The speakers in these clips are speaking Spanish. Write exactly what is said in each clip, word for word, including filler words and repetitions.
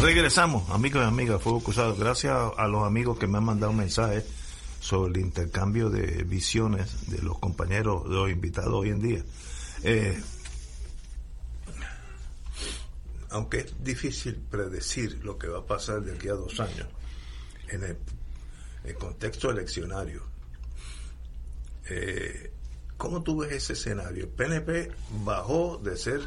Regresamos, amigos y amigas, Fuego Cruzado. Gracias a los amigos que me han mandado mensajes sobre el intercambio de visiones de los compañeros, de los invitados hoy en día. Eh, aunque es difícil predecir lo que va a pasar de aquí a dos años en el, el contexto eleccionario, eh, ¿cómo tú ves ese escenario? El P N P bajó de ser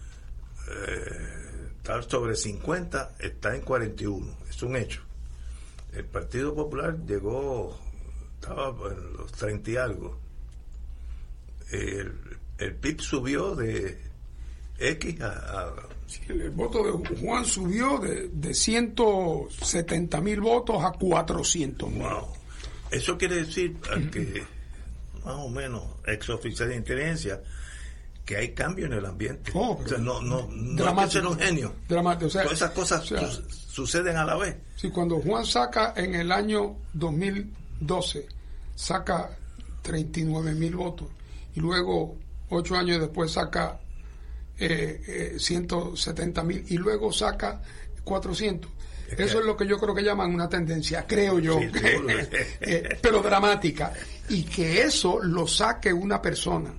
eh, estar sobre cincuenta, está en cuarenta y uno, es un hecho. El Partido Popular llegó, estaba en los treinta y algo. El, el P I B subió de X a... a sí, el voto de Juan subió de, de ciento setenta mil votos a cuatrocientos mil. Wow. Eso quiere decir que, más o menos, ex oficial de inteligencia, que hay cambio en el ambiente. Oh, o sea, no, no, no hay que ser un genio. Dramático. O sea, todas esas cosas o sea, su, suceden a la vez. Sí, cuando Juan saca en el año dos mil doce, saca treinta y nueve mil votos, y luego, ocho años después, saca eh, eh, ciento setenta mil, y luego saca cuatrocientos. Es que eso es lo que yo creo que llaman una tendencia, creo yo, sí, eh, pero dramática. Y que eso lo saque una persona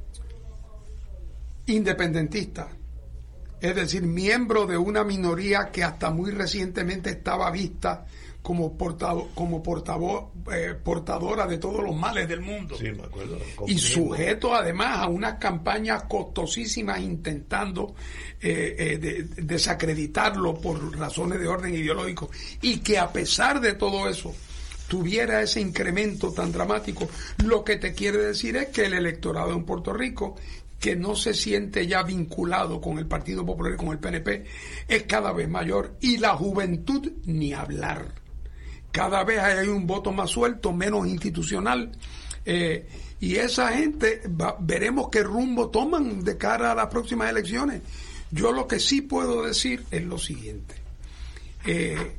independentista, es decir, miembro de una minoría que hasta muy recientemente estaba vista como portado, como portavoz, eh, portadora de todos los males del mundo. Sí, me acuerdo. Y sujeto además a unas campañas costosísimas intentando eh, eh, de, desacreditarlo por razones de orden ideológico, y que a pesar de todo eso tuviera ese incremento tan dramático. Lo que te quiere decir es que el electorado en Puerto Rico, que no se siente ya vinculado con el Partido Popular y con el P N P, es cada vez mayor, y la juventud ni hablar. Cada vez hay un voto más suelto, menos institucional, eh, y esa gente va, veremos qué rumbo toman de cara a las próximas elecciones. Yo lo que sí puedo decir es lo siguiente: eh,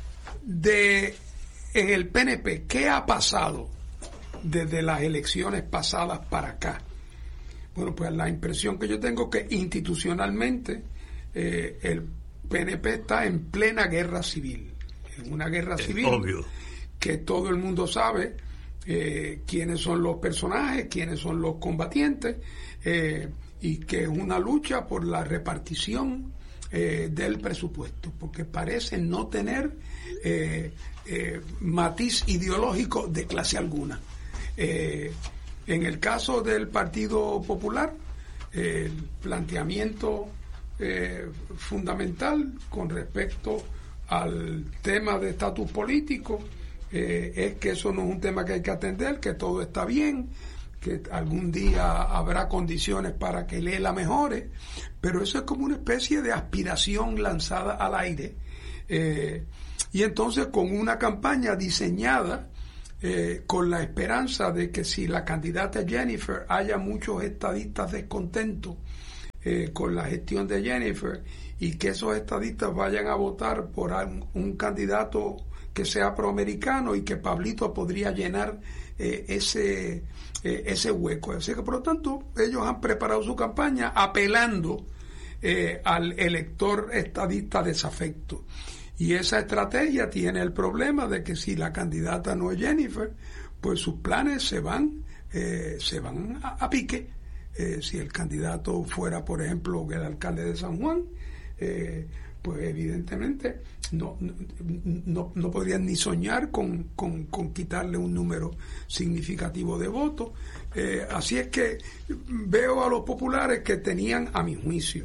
de en el P N P, ¿qué ha pasado desde las elecciones pasadas para acá? Bueno, pues la impresión que yo tengo es que institucionalmente eh, el P N P está en plena guerra civil, en una guerra es civil obvio. Que todo el mundo sabe eh, quiénes son los personajes, quiénes son los combatientes, eh, y que es una lucha por la repartición eh, del presupuesto, porque parece no tener eh, eh, matiz ideológico de clase alguna. Eh, En el caso del Partido Popular, eh, el planteamiento eh, fundamental con respecto al tema de estatus político eh, es que eso no es un tema que hay que atender, que todo está bien, que algún día habrá condiciones para que Lela mejore, pero eso es como una especie de aspiración lanzada al aire, eh, y entonces con una campaña diseñada Eh, con la esperanza de que si la candidata Jennifer, haya muchos estadistas descontentos eh, con la gestión de Jennifer, y que esos estadistas vayan a votar por un, un candidato que sea proamericano, y que Pablito podría llenar eh, ese eh, ese hueco. Así que, por lo tanto, ellos han preparado su campaña apelando eh, al elector estadista desafecto. Y esa estrategia tiene el problema de que si la candidata no es Jennifer, pues sus planes se van eh, se van a, a pique. Eh, si el candidato fuera, por ejemplo, el alcalde de San Juan, eh, pues evidentemente no, no, no, no podrían ni soñar con, con, con quitarle un número significativo de votos. Eh, así es que veo a los populares que tenían, a mi juicio,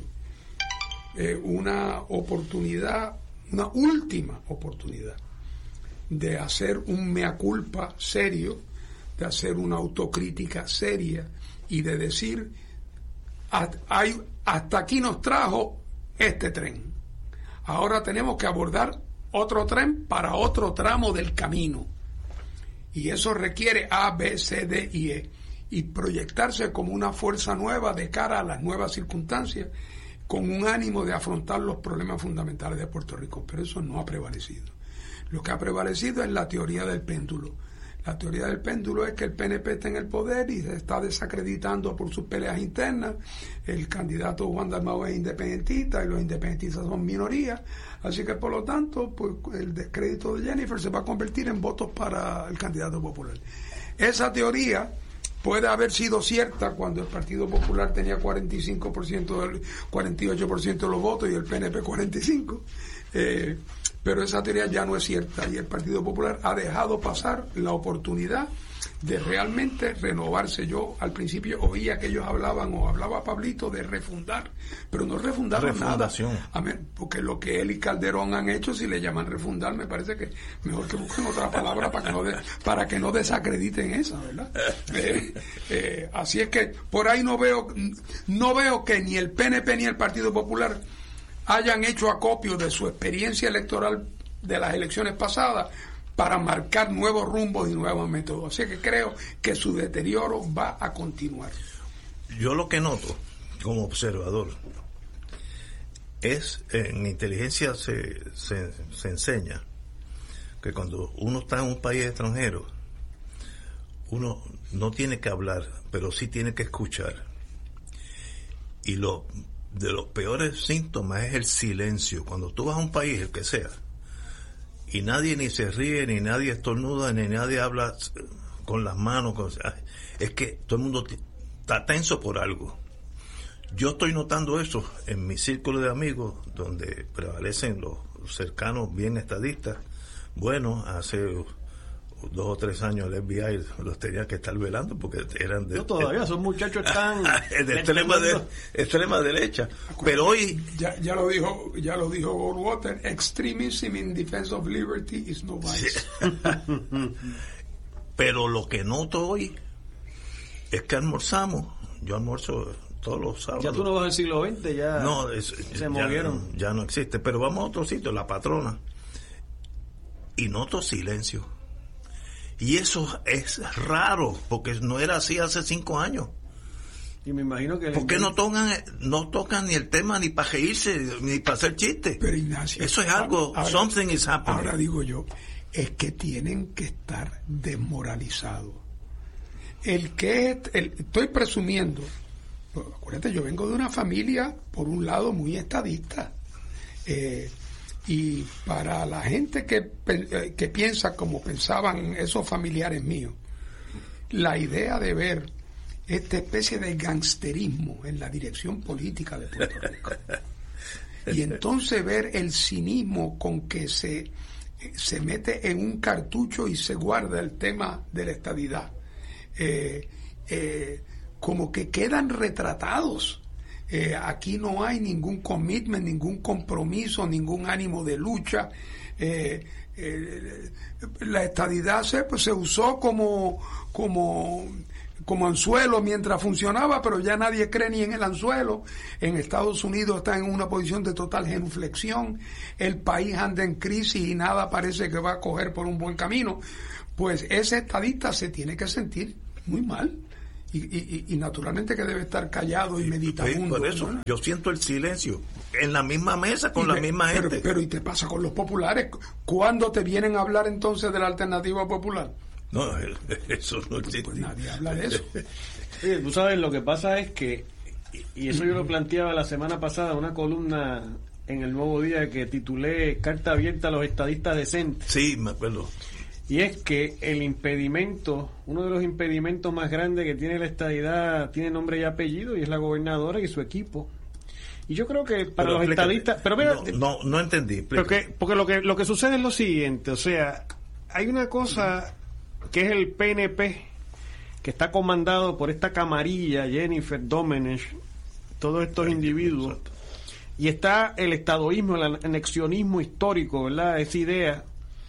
eh, una oportunidad, una última oportunidad de hacer un mea culpa serio, de hacer una autocrítica seria y de decir, hasta aquí nos trajo este tren, ahora tenemos que abordar otro tren para otro tramo del camino, y eso requiere A, B, C, D y E, y proyectarse como una fuerza nueva de cara a las nuevas circunstancias, con un ánimo de afrontar los problemas fundamentales de Puerto Rico. Pero eso no ha prevalecido. Lo que ha prevalecido es la teoría del péndulo. La teoría del péndulo es que el P N P está en el poder y se está desacreditando por sus peleas internas. El candidato Juan Dalmau es independentista y los independentistas son minoría. Así que, por lo tanto, pues el descrédito de Jennifer se va a convertir en votos para el candidato popular. Esa teoría puede haber sido cierta cuando el Partido Popular tenía cuarenta y cinco por ciento del, cuarenta y ocho por ciento de los votos y el P N P cuarenta y cinco por ciento. Eh, pero esa teoría ya no es cierta y el Partido Popular ha dejado pasar la oportunidad de realmente renovarse. Yo al principio oía que ellos hablaban, o hablaba Pablito, de refundar, pero no refundaron nada. Amén, porque lo que él y Calderón han hecho, si le llaman refundar, me parece que mejor que busquen otra palabra para que no de, para que no desacrediten esa, ¿verdad? Eh, eh, así es que por ahí no veo no veo que ni el P N P ni el Partido Popular hayan hecho acopio de su experiencia electoral de las elecciones pasadas para marcar nuevos rumbos y nuevos métodos. Así que creo que su deterioro va a continuar. Yo lo que noto como observador es, en inteligencia se, se, se enseña que cuando uno está en un país extranjero, uno no tiene que hablar, pero sí tiene que escuchar. Y lo de los peores síntomas es el silencio. Cuando tú vas a un país, el que sea, y nadie ni se ríe, ni nadie estornuda, ni nadie habla con las manos, con, es que todo el mundo está tenso por algo. Yo estoy notando eso en mi círculo de amigos, donde prevalecen los cercanos bien estadistas. Bueno, hace dos o tres años el F B I los tenía que estar velando porque eran de... No, todavía, esos muchachos están... de extrema, de, extrema derecha. Pero hoy... Ya, ya lo dijo ya lo dijo Goldwater, extremism in defense of liberty is no vice. Pero lo que noto hoy es que almorzamos, yo almuerzo todos los sábados. Ya tú no vas al siglo veinte, ya no, es, se ya, movieron. Ya no existe, pero vamos a otro sitio, La Patrona, y noto silencio. Y eso es raro, porque no era así hace cinco años. Y me imagino que... ¿Por qué no tocan, no tocan ni el tema ni para reírse, ni para hacer chistes? Pero Ignacio... Eso es algo, ahora, something is happening. Ahora digo yo, es que tienen que estar desmoralizados. El que... El, estoy presumiendo, pues, acuérdate, yo vengo de una familia, por un lado, muy estadista. Eh... Y para la gente que, que piensa como pensaban esos familiares míos, la idea de ver esta especie de gangsterismo en la dirección política de Puerto Rico, y entonces ver el cinismo con que se, se mete en un cartucho y se guarda el tema de la estadidad, eh, eh, como que quedan retratados. Eh, aquí no hay ningún commitment, ningún compromiso, ningún ánimo de lucha. Eh, eh, la estadidad se, pues, se usó como, como, como anzuelo mientras funcionaba, pero ya nadie cree ni en el anzuelo. En Estados Unidos está en una posición de total genuflexión. El país anda en crisis y nada parece que va a coger por un buen camino. Pues ese estadista se tiene que sentir muy mal. Y, y, y naturalmente que debe estar callado y meditabundo. Por eso, ¿no? Yo siento el silencio en la misma mesa con y la me, misma gente. Pero, pero ¿y te pasa con los populares? ¿Cuándo te vienen a hablar entonces de la alternativa popular? No, eso no existe. Pues nadie habla de eso. Oye, tú sabes, lo que pasa es que, y eso yo lo planteaba la semana pasada, una columna en El Nuevo Día que titulé Carta abierta a los estadistas decentes. Sí, me acuerdo. Y es que el impedimento, uno de los impedimentos más grandes que tiene la estadidad, tiene nombre y apellido, y es la gobernadora y su equipo. Y yo creo que para pero los explícate. estadistas... Pero mira, no, no, no entendí. Porque, porque lo que lo que sucede es lo siguiente, o sea, hay una cosa que es el P N P, que está comandado por esta camarilla, Jennifer Domenech, todos estos sí, individuos, exacto. Y está el estadoísmo, el anexionismo histórico, ¿verdad? Esa idea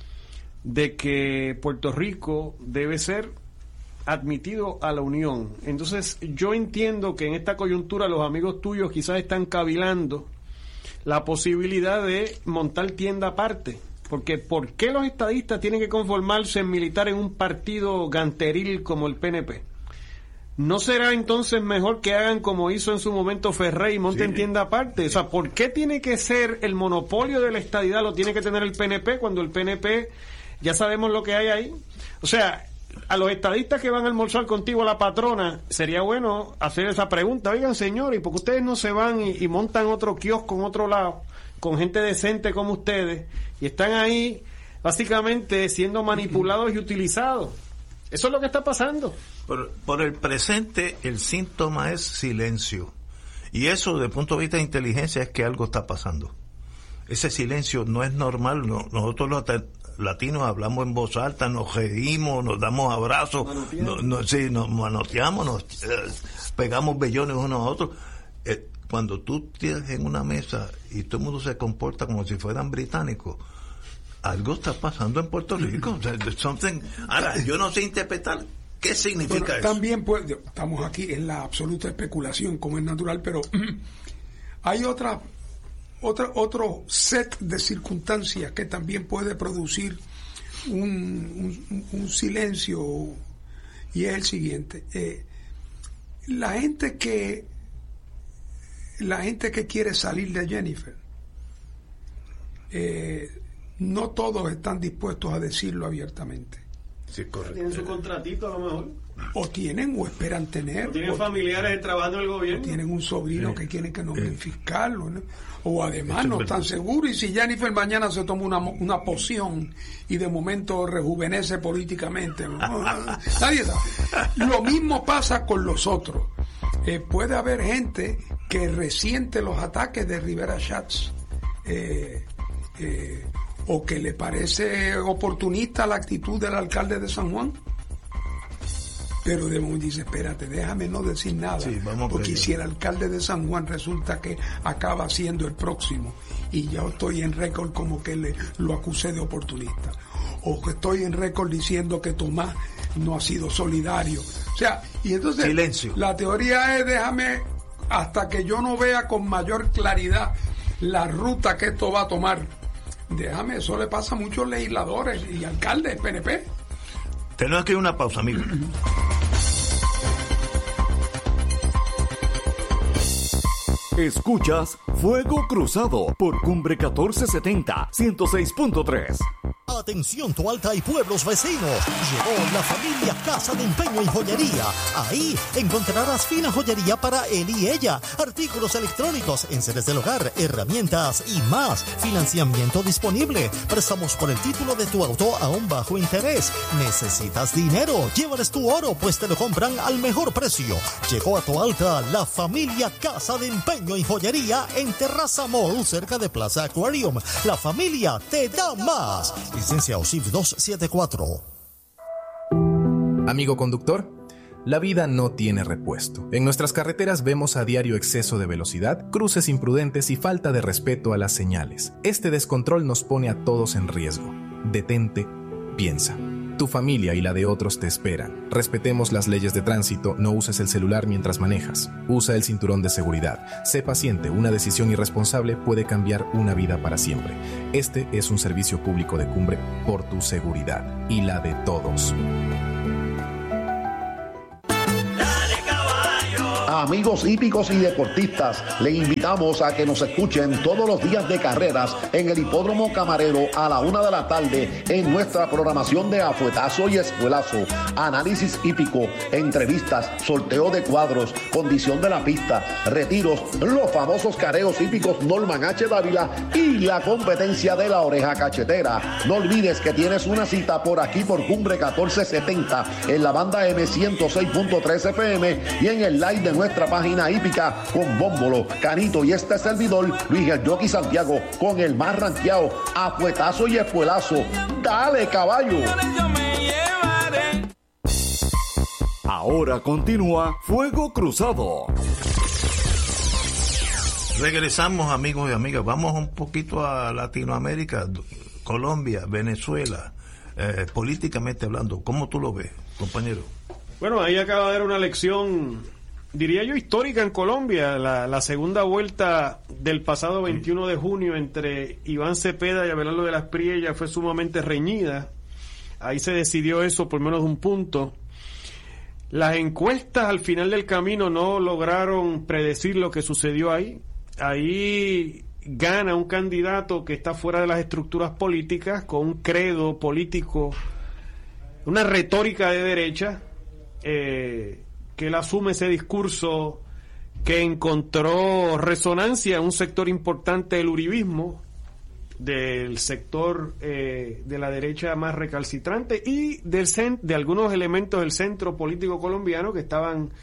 de que Puerto Rico debe ser admitido a la Unión. Entonces yo entiendo que en esta coyuntura los amigos tuyos quizás están cavilando la posibilidad de montar tienda aparte, porque ¿por qué los estadistas tienen que conformarse en militar en un partido ganteril como el P N P? ¿No será entonces mejor que hagan como hizo en su momento Ferrey y monten sí. tienda aparte? O sea, ¿por qué tiene que ser el monopolio de la estadidad lo tiene que tener el P N P cuando el P N P ya sabemos lo que hay ahí? O sea, a los estadistas que van a almorzar contigo, a la patrona, sería bueno hacer esa pregunta. Oigan, señores, ¿y por qué ustedes no se van y, y montan otro kiosco en otro lado, con gente decente como ustedes, y están ahí básicamente siendo manipulados y utilizados? Eso es lo que está pasando. Por, por el presente, el síntoma es silencio. Y eso, desde el punto de vista de inteligencia, es que algo está pasando. Ese silencio no es normal. No, nosotros los latinos hablamos en voz alta, nos reímos, nos damos abrazos, no, no, sí, nos manoteamos, nos eh, pegamos bellones unos a otros. Eh, cuando tú tienes en una mesa y todo el mundo se comporta como si fueran británicos, algo está pasando en Puerto Rico. O sea, something, ahora, yo no sé interpretar qué significa bueno, eso. También pues, estamos aquí en la absoluta especulación, como es natural, pero hay otra, otra otro set de circunstancias que también puede producir un, un, un silencio, y es el siguiente. Eh, la gente que la gente que quiere salir de Jennifer, eh, no todos están dispuestos a decirlo abiertamente. Sí, correcto. Tienen su contratito a lo mejor. O tienen o esperan tener. O tienen o familiares trabajando en el gobierno. O tienen un sobrino sí. que quieren que nombren sí. fiscal. ¿no? O además no están seguros. Y si Jennifer mañana se toma una, una poción y de momento rejuvenece políticamente. ¿no? Nadie sabe. Lo mismo pasa con los otros. Eh, puede haber gente que resiente los ataques de Rivera Schatz. Eh, eh, o que le parece oportunista la actitud del alcalde de San Juan, pero de momento dice, espérate, déjame no decir nada, sí, porque si el alcalde de San Juan resulta que acaba siendo el próximo y yo estoy en récord como que le, lo acusé de oportunista, o que estoy en récord diciendo que Tomás no ha sido solidario, o sea, y entonces silencio. La teoría es déjame hasta que yo no vea con mayor claridad la ruta que esto va a tomar. Déjame, eso le pasa a muchos legisladores y alcaldes P N P. Tenemos que ir a una pausa, amigo. Escuchas Fuego Cruzado por Cumbre catorce setenta, ciento seis punto tres. Atención Toalta y pueblos vecinos, llegó la familia Casa de Empeño y Joyería. Ahí encontrarás fina joyería para él y ella, artículos electrónicos, enseres del hogar, herramientas y más. Financiamiento disponible, préstamos por el título de tu auto a un bajo interés. ¿Necesitas dinero? Llévales tu oro, pues te lo compran al mejor precio. Llegó a Toalta la familia Casa de Empeño y Joyería en Terraza Mall, cerca de Plaza Aquarium. La familia te da más. Licencia O S I V doscientos setenta y cuatro. Amigo conductor, la vida no tiene repuesto. En nuestras carreteras vemos a diario exceso de velocidad, cruces imprudentes y falta de respeto a las señales. Este descontrol nos pone a todos en riesgo. Detente, piensa. Tu familia y la de otros te esperan. Respetemos las leyes de tránsito, no uses el celular mientras manejas. Usa el cinturón de seguridad. Sé paciente, una decisión irresponsable puede cambiar una vida para siempre. Este es un servicio público de Cumbre por tu seguridad y la de todos. Amigos hípicos y deportistas, le invitamos a que nos escuchen todos los días de carreras en el Hipódromo Camarero a la una de la tarde en nuestra programación de Afuetazo y Espuelazo, análisis hípico, entrevistas, sorteo de cuadros, condición de la pista, retiros, los famosos careos hípicos Norman H. Dávila y la competencia de la oreja cachetera. No olvides que tienes una cita por aquí por Cumbre catorce setenta en la banda M ciento seis punto tres F M y en el live de nuestra página hípica con Bómbolo, Canito y este servidor Luis el Jockey Santiago con el más ranqueado Afuetazo y Espuelazo. ¡Dale, caballo! Ahora continúa Fuego Cruzado. Regresamos, amigos y amigas. Vamos un poquito a Latinoamérica, Colombia, Venezuela, eh, políticamente hablando. ¿Cómo tú lo ves, compañero? Bueno, ahí acaba de haber una elección, diría yo, histórica en Colombia, la, la segunda vuelta del pasado veintiuno de junio entre Iván Cepeda y Abelardo de las Priellas fue sumamente reñida. Ahí se decidió eso por menos de un punto. Las encuestas al final del camino no lograron predecir lo que sucedió ahí. Ahí gana un candidato que está fuera de las estructuras políticas, con un credo político una retórica de derecha, eh, que él asume ese discurso que encontró resonancia en un sector importante del uribismo, del sector eh, de la derecha más recalcitrante y del cent- de algunos elementos del centro político colombiano que estaban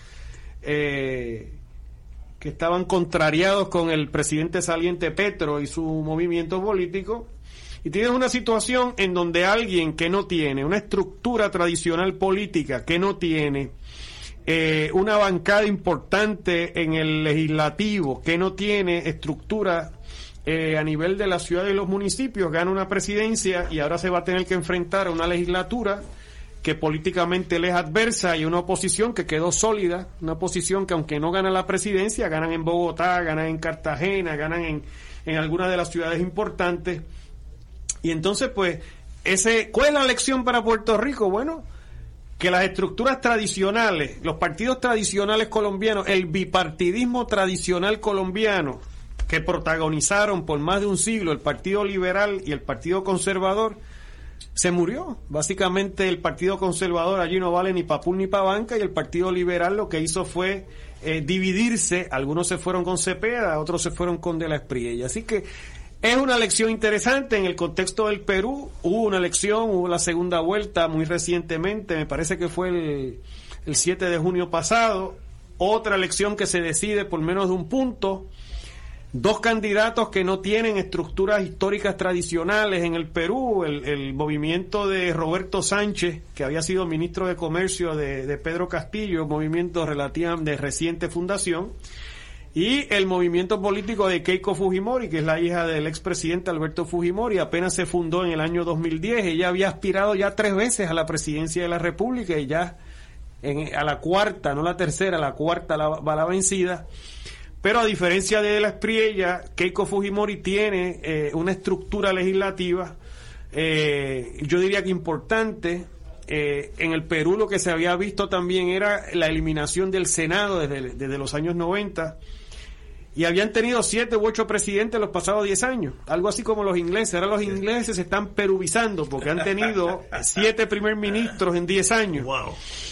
eh, que estaban contrariados con el presidente saliente Petro y su movimiento político. Y tienes una situación en donde alguien que no tiene una estructura tradicional política, que no tiene eh, una bancada importante en el legislativo, que no tiene estructura Eh, a nivel de la ciudad y los municipios, gana una presidencia y ahora se va a tener que enfrentar a una legislatura que políticamente le es adversa y una oposición que quedó sólida, una oposición que aunque no gana la presidencia, ganan en Bogotá, ganan en Cartagena, ganan en, en algunas de las ciudades importantes. Y entonces, pues, ese, ¿cuál es la lección para Puerto Rico? Bueno, que las estructuras tradicionales, los partidos tradicionales colombianos, el bipartidismo tradicional colombiano, que protagonizaron por más de un siglo el Partido Liberal y el Partido Conservador, se murió. Básicamente el Partido Conservador allí no vale ni pa' pul ni pa' banca, y el Partido Liberal lo que hizo fue eh, dividirse. Algunos se fueron con Cepeda, otros se fueron con De la Espriella. Así que es una elección interesante en el contexto del Perú. Hubo una elección, hubo la segunda vuelta muy recientemente, me parece que fue el, el siete de junio pasado. Otra elección que se decide por menos de un punto. Dos candidatos que no tienen estructuras históricas tradicionales en el Perú, el, el movimiento de Roberto Sánchez, que había sido ministro de Comercio de, de Pedro Castillo, movimiento relativamente de reciente fundación, y el movimiento político de Keiko Fujimori, que es la hija del expresidente Alberto Fujimori, apenas se fundó en el año dos mil diez, ella había aspirado ya tres veces a la presidencia de la República y ya en, a la cuarta, no la tercera, a la cuarta la, va la vencida. Pero a diferencia de De la Espriella, Keiko Fujimori tiene eh, una estructura legislativa, eh, yo diría que importante. Eh, en el Perú lo que se había visto también era la eliminación del Senado desde, desde los años noventa, y habían tenido siete u ocho presidentes los pasados diez años, algo así como los ingleses. Ahora los ingleses se están perubizando porque han tenido siete primer ministros en diez años. Wow.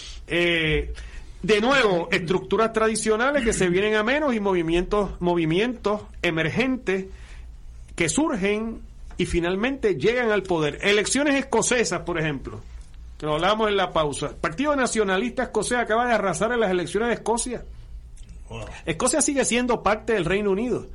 Eh, De nuevo, estructuras tradicionales que se vienen a menos y movimientos, movimientos emergentes que surgen y finalmente llegan al poder. Elecciones escocesas, por ejemplo, que lo hablábamos en la pausa. El Partido Nacionalista Escocés acaba de arrasar en las elecciones de Escocia. Wow. Escocia sigue siendo parte del Reino Unido.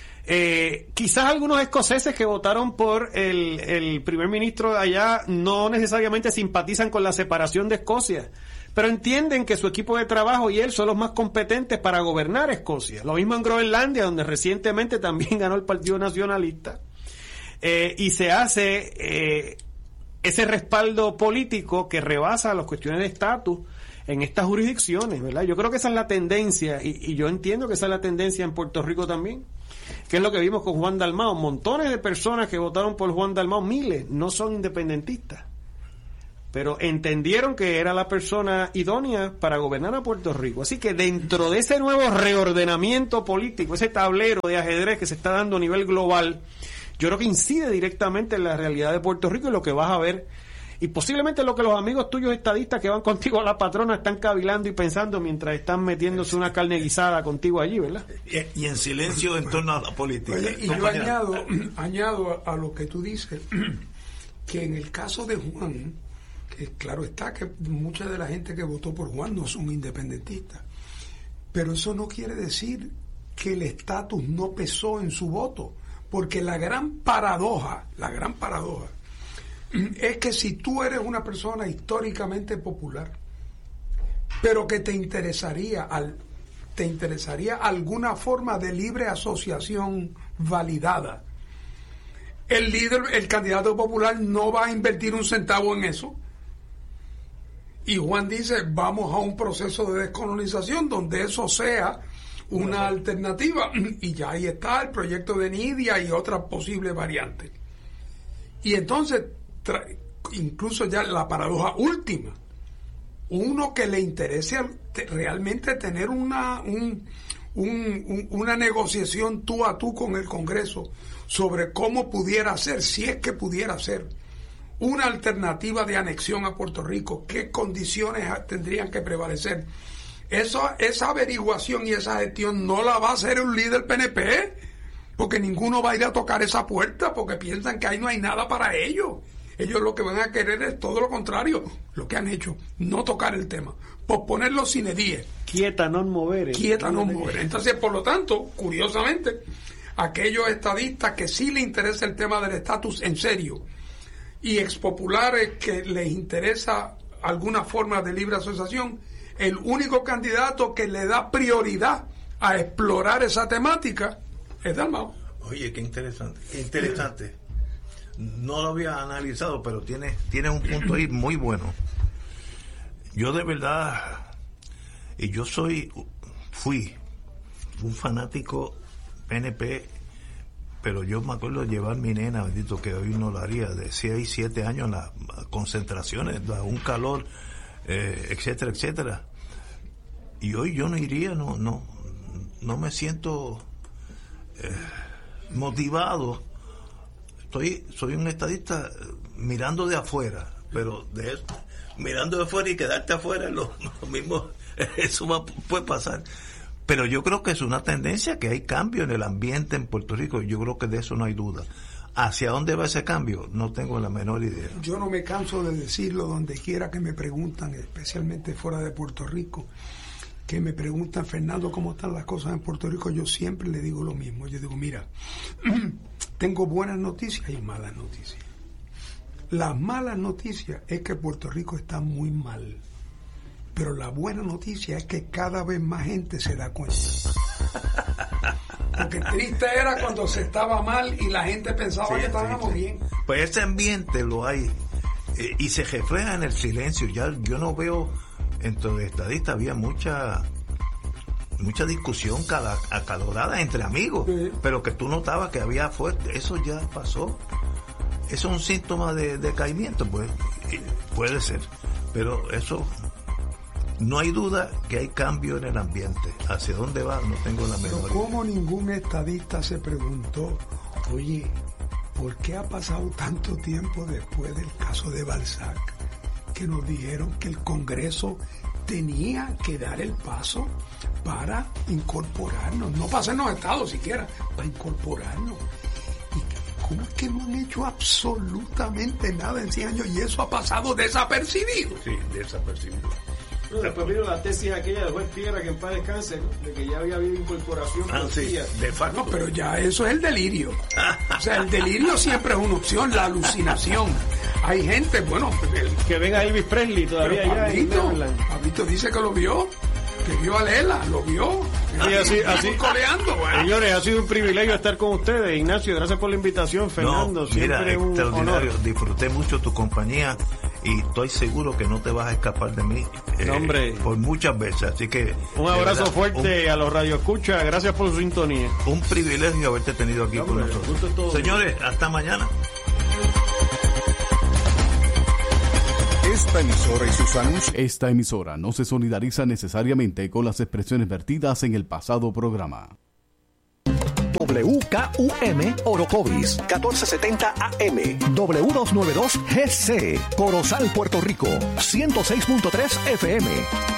Eh, quizás algunos escoceses que votaron por el, el primer ministro de allá no necesariamente simpatizan con la separación de Escocia, pero entienden que su equipo de trabajo y él son los más competentes para gobernar Escocia. Lo mismo en Groenlandia, donde recientemente también ganó el Partido Nacionalista, eh, y se hace eh, ese respaldo político que rebasa las cuestiones de estatus en estas jurisdicciones, ¿verdad? Yo creo que esa es la tendencia, y, y yo entiendo que esa es la tendencia en Puerto Rico también, que es lo que vimos con Juan Dalmau. Montones de personas que votaron por Juan Dalmau, miles, no son independentistas, pero entendieron que era la persona idónea para gobernar a Puerto Rico. Así que dentro de ese nuevo reordenamiento político, ese tablero de ajedrez que se está dando a nivel global, yo creo que incide directamente en la realidad de Puerto Rico y lo que vas a ver, y posiblemente lo que los amigos tuyos estadistas que van contigo a la patrona están cavilando y pensando mientras están metiéndose una carne guisada contigo allí, ¿verdad? Y, y en silencio en torno a la política. Oye, y yo añado, añado a lo que tú dices, que en el caso de Juan, que claro está que mucha de la gente que votó por Juan no son independentistas, pero eso no quiere decir que el estatus no pesó en su voto, porque la gran paradoja, la gran paradoja, es que si tú eres una persona históricamente popular, pero que te interesaría al, te interesaría alguna forma de libre asociación validada, el líder, el candidato popular no va a invertir un centavo en eso. Y Juan dice, vamos a un proceso de descolonización donde eso sea una alternativa, y ya ahí está el proyecto de Nidia y otras posibles variantes. Y entonces Tra- incluso ya la paradoja última, uno que le interese te, realmente tener una un, un, un, una negociación tú a tú con el Congreso sobre cómo pudiera ser, si es que pudiera ser una alternativa de anexión a Puerto Rico, ¿qué condiciones tendrían que prevalecer? Eso, esa averiguación y esa gestión no la va a hacer un líder P N P, porque ninguno va a ir a tocar esa puerta, porque piensan que ahí no hay nada para ellos. Ellos lo que van a querer es todo lo contrario, lo que han hecho, no tocar el tema, posponerlo sine die. Quieta, non movere. Quieta, non movere. Entonces, por lo tanto, curiosamente, aquellos estadistas que sí les interesa el tema del estatus en serio y expopulares que les interesa alguna forma de libre asociación, el único candidato que le da prioridad a explorar esa temática es Dalmau. Oye, qué interesante, qué interesante. No lo había analizado, pero tiene, tiene un punto ahí muy bueno. Yo de verdad, y yo soy, fui un fanático P N P, pero yo me acuerdo de llevar mi nena, bendito, que hoy no lo haría, de seis, siete años en las concentraciones, un calor, eh, etcétera, etcétera. Y hoy yo no iría, no, no, no me siento eh, motivado. Estoy, soy un estadista mirando de afuera, pero de eso, mirando de afuera y quedarte afuera, lo, lo mismo, eso va, puede pasar. Pero yo creo que es una tendencia, que hay cambio en el ambiente en Puerto Rico, yo creo que de eso no hay duda. ¿Hacia dónde va ese cambio? No tengo la menor idea. Yo no me canso de decirlo donde quiera que me preguntan, especialmente fuera de Puerto Rico, que me preguntan, Fernando, ¿cómo están las cosas en Puerto Rico? Yo siempre le digo lo mismo. Yo digo, mira, tengo buenas noticias y malas noticias. Las malas noticias es que Puerto Rico está muy mal. Pero la buena noticia es que cada vez más gente se da cuenta. Porque triste era cuando se estaba mal y la gente pensaba sí, que estábamos sí, sí. bien. Pues ese ambiente lo hay eh, y se refleja en el silencio. Ya yo no veo, entre los estadistas había mucha mucha discusión cada, acalorada entre amigos, sí. Pero que tú notabas que había fuerte. Eso ya pasó. Eso es un síntoma de decaimiento, pues puede ser, pero eso no hay duda que hay cambio en el ambiente. ¿Hacia dónde va? No tengo la menor idea. ¿Cómo ningún estadista se preguntó, oye, ¿por qué ha pasado tanto tiempo después del caso de Balzac que nos dijeron que el Congreso tenía que dar el paso para incorporarnos, no para hacernos estados siquiera, para incorporarnos? ¿Y cómo es que no han hecho absolutamente nada en cien años y eso ha pasado desapercibido? Sí, desapercibido. No, después vino la tesis aquella del juez Piedra, que en paz descanse, ¿no? De que ya había habido incorporación. Ah, sí, de facto. No, pero ya eso es el delirio. O sea, el delirio siempre es una opción, la alucinación. Hay gente, bueno... El, que venga Elvis Presley todavía ya. Pablito, Pablito dice que lo vio, que vio a Lela, lo vio. Sí, así, así, coleando, bueno. Señores, ha sido un privilegio estar con ustedes. Ignacio, gracias por la invitación. Fernando, no, siempre mira, un extraordinario. honor. Disfruté mucho tu compañía y estoy seguro que no te vas a escapar de mí eh, no, hombre. por muchas veces, así que un abrazo verdad, fuerte un, a los radioescuchas, gracias por su sintonía. Un privilegio haberte tenido aquí no, con hombre, nosotros. Señores, hasta mañana. Esta emisora y sus anuncios. Esta emisora no se solidariza necesariamente con las expresiones vertidas en el pasado programa. W K U M Orocovis, catorce setenta A M, W doscientos noventa y dos G C, Corozal, Puerto Rico, ciento seis punto tres F M.